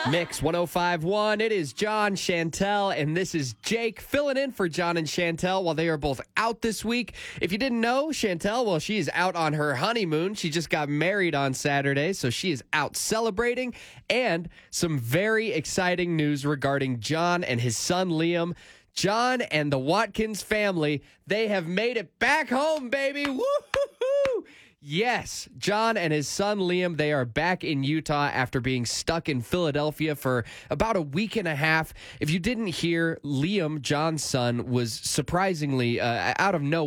Mix 105.1. It is John, Chantel, and this is Jake filling in for John and Chantel while they are both out this week. If you didn't know, Chantel, well, she's out on her honeymoon. She just got married on Saturday, so she is out celebrating. And some very exciting news regarding John and his son, Liam. John and the Watkins family, they have made it back home, baby. Woo-hoo-hoo! Yes, John and his son Liam, they are back in Utah after being stuck in Philadelphia for about a week and a half. If you didn't hear, Liam, John's son, was surprisingly out of nowhere